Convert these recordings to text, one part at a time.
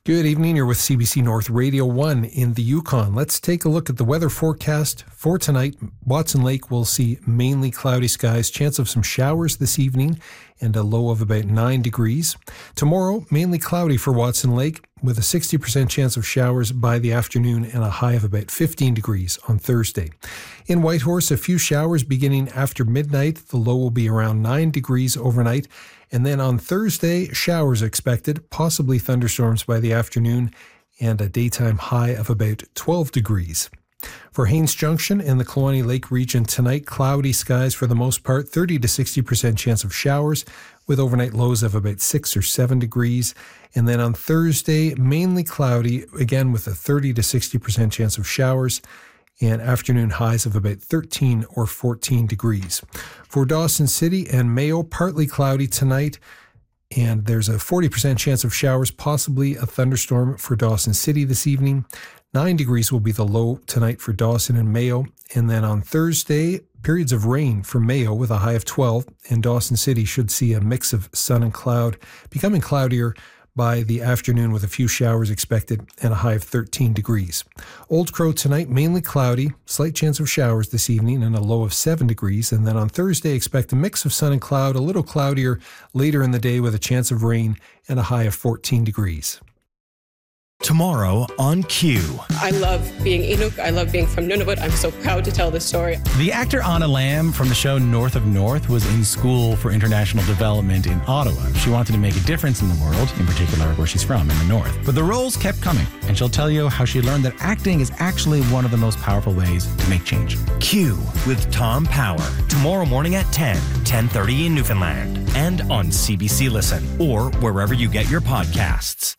Good evening. You're with CBC North Radio 1 in the Yukon. Let's take a look at the weather forecast for tonight. Watson Lake will see mainly cloudy skies, chance of some showers this evening, and a low of about 9 degrees. Tomorrow, mainly cloudy for Watson Lake, with a 60% chance of showers by the afternoon and a high of about 15 degrees on Thursday. In Whitehorse, a few showers beginning after midnight. The low will be around 9 degrees overnight. And then on Thursday, showers expected, possibly thunderstorms by the afternoon, and a daytime high of about 12 degrees. For Haines Junction and the Kluane Lake region tonight, cloudy skies for the most part, 30 to 60% chance of showers, with overnight lows of about 6 or 7 degrees. And then on Thursday, mainly cloudy, again with a 30 to 60% chance of showers, and afternoon highs of about 13 or 14 degrees. For Dawson City and Mayo, partly cloudy tonight, and there's a 40% chance of showers, possibly a thunderstorm for Dawson City this evening. 9 degrees will be the low tonight for Dawson and Mayo. And then on Thursday, periods of rain for Mayo with a high of 12, and Dawson City should see a mix of sun and cloud, becoming cloudier by the afternoon with a few showers expected and a high of 13 degrees. Old Crow tonight, mainly cloudy, slight chance of showers this evening and a low of 7 degrees. And then on Thursday, expect a mix of sun and cloud, a little cloudier later in the day with a chance of rain and a high of 14 degrees. Tomorrow on Q. I love being Inuk. I love being from Nunavut. I'm so proud to tell this story. The actor Anna Lamb from the show North of North was in school for international development in Ottawa. She wanted to make a difference in the world, in particular where she's from, in the North. But the roles kept coming, and she'll tell you how she learned that acting is actually one of the most powerful ways to make change. Q with Tom Power. Tomorrow morning at 10:30 in Newfoundland. And on CBC Listen, or wherever you get your podcasts.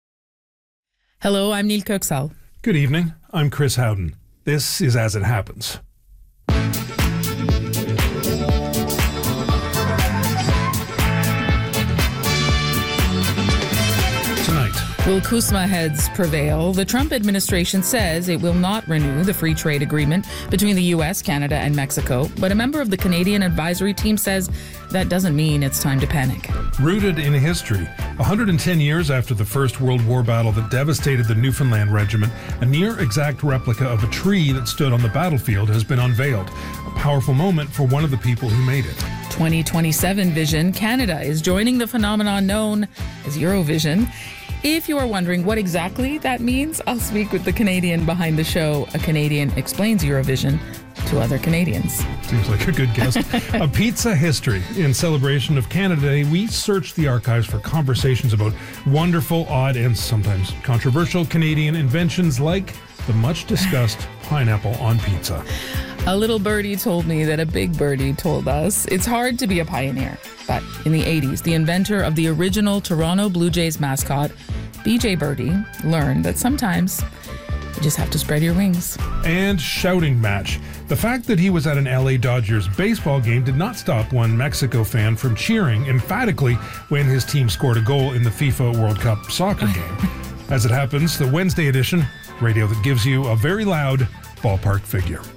Hello, I'm Neil Kirksall. Good evening. I'm Chris Howden. This is As It Happens. Will CUSMA heads prevail? The Trump administration says it will not renew the free trade agreement between the U.S., Canada, and Mexico. But a member of the Canadian advisory team says that doesn't mean it's time to panic. Rooted in history, 110 years after the First World War battle that devastated the Newfoundland Regiment, a near-exact replica of a tree that stood on the battlefield has been unveiled. A powerful moment for one of the people who made it. 2027 vision. Canada is joining the phenomenon known as Eurovision. If you are wondering what exactly that means, I'll speak with the Canadian behind the show. A Canadian explains Eurovision to other Canadians. Seems like a good guess. A pizza history. In celebration of Canada Day, we searched the archives for conversations about wonderful, odd, and sometimes controversial Canadian inventions like the much-discussed pineapple on pizza. A little birdie told me that a big birdie told us it's hard to be a pioneer. But in the 80s, the inventor of the original Toronto Blue Jays mascot, BJ Birdie, learned that sometimes you just have to spread your wings. And shouting match. The fact that he was at an LA Dodgers baseball game did not stop one Mexico fan from cheering emphatically when his team scored a goal in the FIFA World Cup soccer game. As it happens, the Wednesday edition, radio that gives you a very loud ballpark figure.